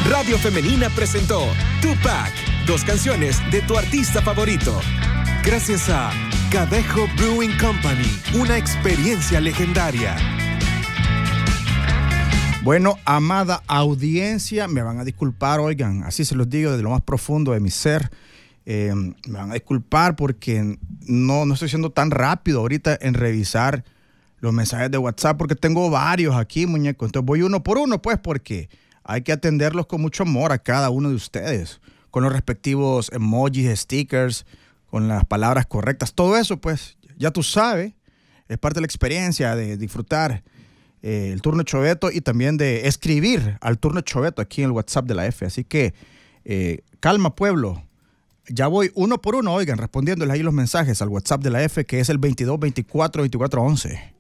Radio Femenina presentó Tupac, 2 canciones de tu artista favorito. Gracias a Cadejo Brewing Company, una experiencia legendaria. Bueno, amada audiencia, me van a disculpar, oigan, así se los digo desde lo más profundo de mi ser. Me van a disculpar porque no estoy siendo tan rápido ahorita en revisar los mensajes de WhatsApp, porque tengo varios aquí, muñeco. Entonces voy uno por uno, pues, porque hay que atenderlos con mucho amor a cada uno de ustedes, con los respectivos emojis, stickers, con las palabras correctas. Todo eso, pues, ya tú sabes, es parte de la experiencia de disfrutar el turno Choveto y también de escribir al turno Choveto aquí en el WhatsApp de la F. Así que calma, pueblo. Ya voy uno por uno, oigan, respondiéndoles ahí los mensajes al WhatsApp de la F, que es el 22 24 24 11.